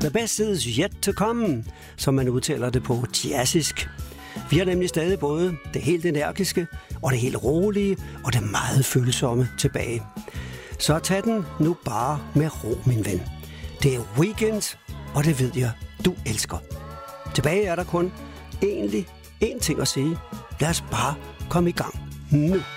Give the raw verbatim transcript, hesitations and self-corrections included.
the best is yet to come, som man udtaler det på jazzisk. Vi har nemlig stadig både det helt energiske, og det helt rolige, og det meget følsomme tilbage. Så tag den nu bare med ro, min ven. Det er weekend, og det ved jeg, du elsker. Tilbage er der kun egentlig én ting at sige. Lad os bare komme i gang nu.